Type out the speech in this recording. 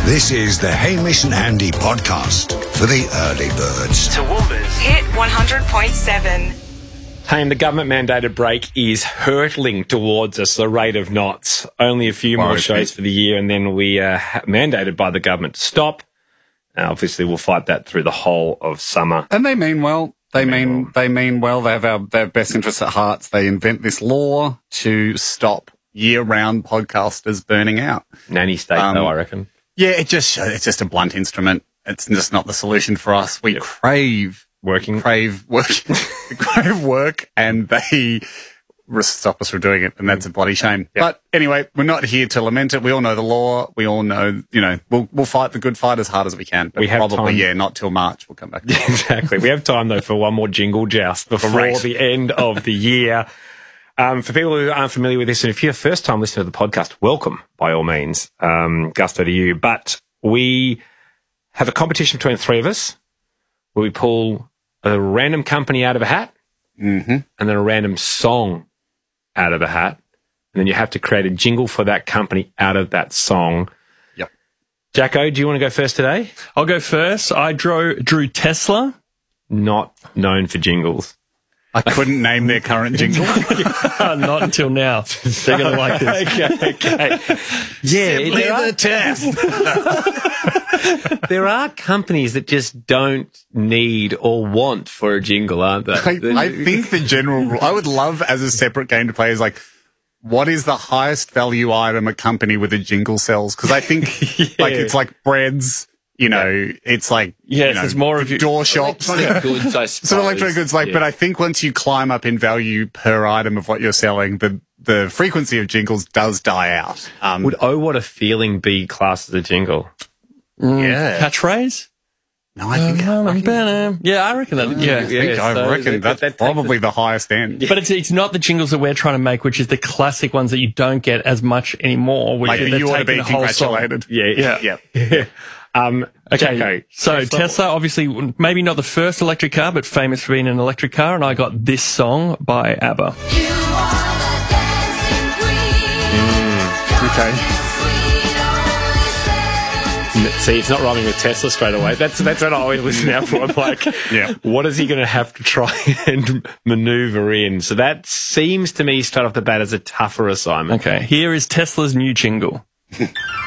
This is the Hamish and Andy podcast for the early birds. Toowoomba's Hit 100.7. Hey, the government-mandated break is hurtling towards us, the rate of knots. Only a few more shows for the year, and then we are mandated by the government to stop. Obviously, we'll fight that through the whole of summer. And they mean well. They mean well. They have their best interests at heart. They invent this law to stop year-round podcasters burning out. Nanny state, though, I reckon. Yeah, it's just a blunt instrument. It's just not the solution for us. We crave work, and they stop us from doing it, and that's a bloody shame. Yep. But anyway, we're not here to lament it. We all know the law. We all know, we'll fight the good fight as hard as we can. But we have probably, time. Not till March. We'll come back. Exactly. We have time, though, for one more jingle joust before the end of the year. For people who aren't familiar with this, and if you're a first-time listener to the podcast, welcome, by all means. Gusto to you. But we have a competition between three of us where we pull a random company out of a hat and then a random song out of a hat. And then you have to create a jingle for that company out of that song. Yep. Jacko, do you want to go first today? I'll go first. I drew Tesla. Not known for jingles. I couldn't name their current jingle. Not until now. They're going to like this. Okay. Yeah, Simply the test. There are companies that just don't need or want for a jingle, aren't they? I think the general rule, I would love as a separate game to play is like, what is the highest value item a company with a jingle sells? Because I think it's like breads. It's like, it's more of door shops. Electronic goods, I suppose. So electronic goods, but I think once you climb up in value per item of what you're selling, the frequency of jingles does die out. Would "Oh What a Feeling" be classed as a jingle? Yeah. Catchphrase? No, I think yeah, I reckon that. I reckon that's probably the highest end. But it's not the jingles that we're trying to make, which is the classic ones that you don't get as much anymore. Which Like you want to be congratulated. Yeah. Okay, so Tesla, obviously, maybe not the first electric car, but famous for being an electric car, and I got this song by ABBA. You are the dancing queen. Okay. See, it's not rhyming with Tesla straight away. That's what I always listen out for. I'm like, what is he going to have to try and manoeuvre in? So that seems to me straight off the bat as a tougher assignment. Okay, here is Tesla's new jingle.